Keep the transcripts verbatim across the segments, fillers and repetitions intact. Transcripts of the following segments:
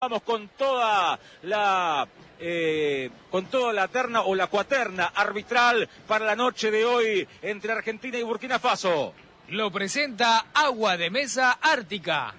Vamos con toda la eh, con toda la terna o la cuaterna arbitral para la noche de hoy entre Argentina y Burkina Faso. Lo presenta Agua de Mesa Ártica.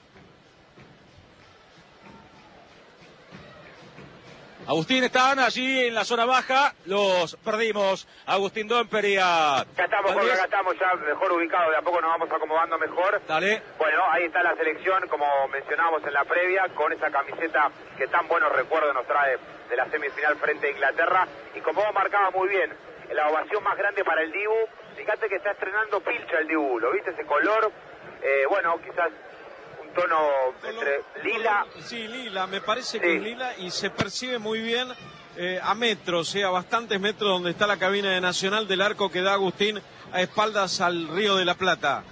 Agustín, estaban allí en la zona baja, los perdimos. Agustín Domper y a... Ya estamos, Jorge, acá estamos ya mejor ubicados, de a poco nos vamos acomodando mejor. Dale. Bueno, ahí está la selección, como mencionábamos en la previa, con esa camiseta que tan buenos recuerdos nos trae de la semifinal frente a Inglaterra. Y como vos marcabas muy bien, la ovación más grande para el Dibu. Fíjate que está estrenando pilcha el Dibu, ¿lo viste? Ese color, eh, bueno, quizás... tono entre lila. Sí, lila, me parece sí. que es lila y se percibe muy bien eh, a metros, o sea, a bastantes metros donde está la cabina de Nacional del arco que da Agustín a espaldas al Río de la Plata.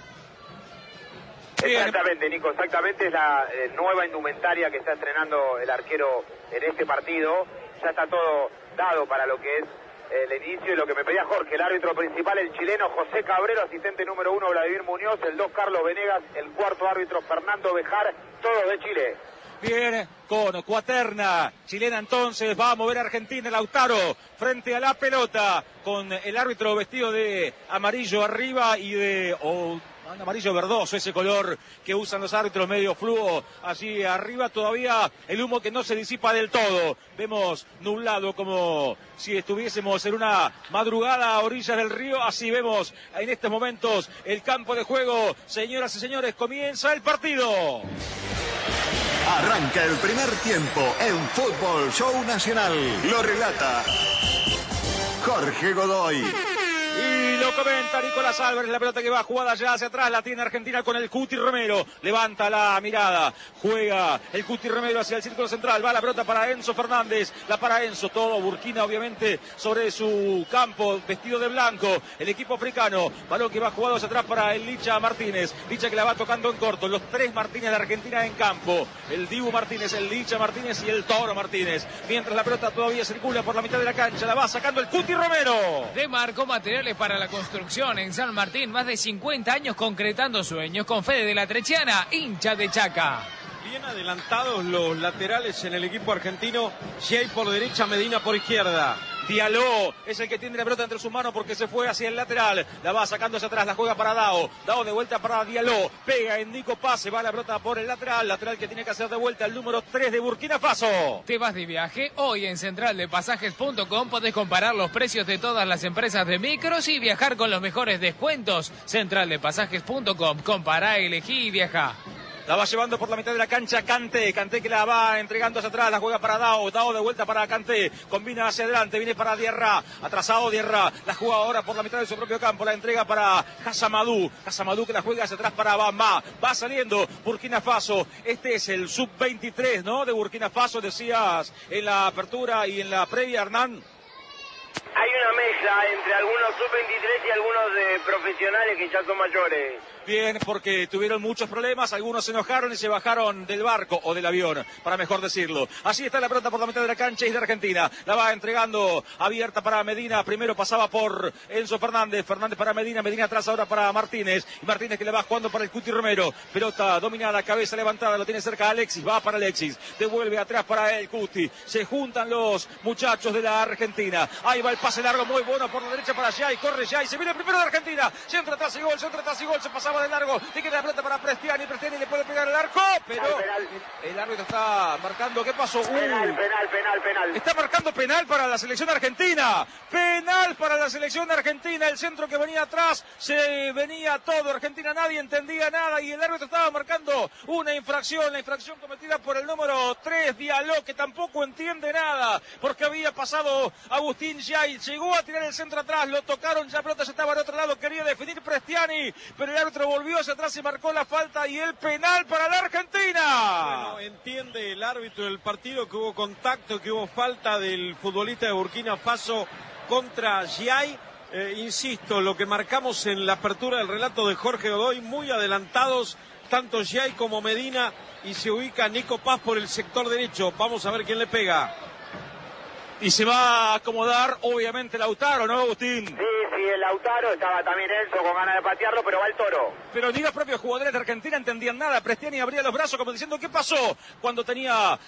Exactamente, Nico, exactamente, es la eh, nueva indumentaria que está estrenando el arquero en este partido. Ya está todo dado para lo que es el inicio y lo que me pedía Jorge, el árbitro principal, el chileno José Cabrero, asistente número uno Vladimir Muñoz, el dos Carlos Venegas, el cuarto árbitro Fernando Bejar, todos de Chile. Bien, con cuaterna chilena entonces, va a mover a Argentina Lautaro frente a la pelota, con el árbitro vestido de amarillo arriba y de... Oh, amarillo verdoso, ese color que usan los árbitros medio fluo allí arriba, todavía el humo que no se disipa del todo, vemos nublado como si estuviésemos en una madrugada a orillas del río, así vemos en estos momentos el campo de juego. Señoras y señores, comienza el partido. Arranca el primer tiempo en Fútbol Show Nacional, lo relata Jorge Godoy. Y lo comenta Nicolás Álvarez, la pelota que va jugada ya hacia atrás, la tiene Argentina con el Cuti Romero, levanta la mirada, juega el Cuti Romero hacia el círculo central, va la pelota para Enzo Fernández, la para Enzo, todo Burkina obviamente sobre su campo, vestido de blanco, el equipo africano, balón que va jugado hacia atrás para el Licha Martínez, Licha que la va tocando en corto, los tres Martínez de Argentina en campo, el Dibu Martínez, el Licha Martínez y el Toro Martínez, mientras la pelota todavía circula por la mitad de la cancha, la va sacando el Cuti Romero. De Marco Materiales para la construcción en San Martín, más de cincuenta años concretando sueños con Fede de la Trechiana, hincha de Chaca. Bien adelantados los laterales en el equipo argentino, Jay por derecha, Medina por izquierda. Diallo es el que tiene la pelota entre sus manos porque se fue hacia el lateral, la va sacando hacia atrás, la juega para Dao, Dao de vuelta para Diallo, pega en Nico Paz, se va la pelota por el lateral, lateral que tiene que hacer de vuelta el número tres de Burkina Faso. ¿Te vas de viaje? Hoy en central de pasajes punto com podés comparar los precios de todas las empresas de micros y viajar con los mejores descuentos. central de pasajes punto com, compará, elegí y viajá. La va llevando por la mitad de la cancha Kanté, Kanté que la va entregando hacia atrás, la juega para Dao, Dao de vuelta para Kanté, combina hacia adelante, viene para Diarra, atrasado Diarra, la juega ahora por la mitad de su propio campo, la entrega para Hassamadou, Hassamadou que la juega hacia atrás para Bamba, va saliendo Burkina Faso, este es el sub veintitrés, ¿no? De Burkina Faso, decías en la apertura y en la previa, Hernán. Hay una mezcla entre algunos sub veintitrés y algunos de profesionales que ya son mayores. Bien, porque tuvieron muchos problemas, algunos se enojaron y se bajaron del barco o del avión, para mejor decirlo. Así está la pelota por la mitad de la cancha y es de Argentina. La va entregando abierta para Medina, primero pasaba por Enzo Fernández, Fernández para Medina, Medina atrás ahora para Martínez, y Martínez que le va jugando para el Cuti Romero. Pelota dominada, cabeza levantada, lo tiene cerca Alexis, va para Alexis, devuelve atrás para el Cuti. Se juntan los muchachos de la Argentina. Ahí va el pase largo, muy bueno por la derecha para Jay, corre Jay, se viene el primero de Argentina. Centro atrás y gol, centro atrás y gol, se pasaba de largo, tiene la pelota para Prestiani, Prestiani le puede pegar el arco, pero el árbitro está marcando, ¿qué pasó? Uh, penal, penal, penal, penal. Está marcando penal para la selección argentina, penal para la selección argentina, el centro que venía atrás, se venía todo, Argentina nadie entendía nada y el árbitro estaba marcando una infracción, la infracción cometida por el número tres, Diallo, que tampoco entiende nada, porque había pasado Agustín Jay, llegó a tirar el centro atrás, lo tocaron, ya la pelota ya estaba al otro lado, quería definir Prestiani, pero el árbitro volvió hacia atrás y marcó la falta y el penal para la Argentina. Bueno, entiende el árbitro del partido que hubo contacto, que hubo falta del futbolista de Burkina Faso contra Giai. Eh, insisto, lo que marcamos en la apertura del relato de Jorge Godoy, muy adelantados tanto Giai como Medina y se ubica Nico Paz por el sector derecho. Vamos a ver quién le pega. Y se va a acomodar, obviamente, Lautaro, ¿no, Agustín? Sí, sí, la Lautaro, estaba también Enzo con ganas de patearlo, pero va el Toro. Pero ni los propios jugadores de Argentina entendían nada. Prestiani abría los brazos como diciendo, ¿qué pasó? Cuando tenía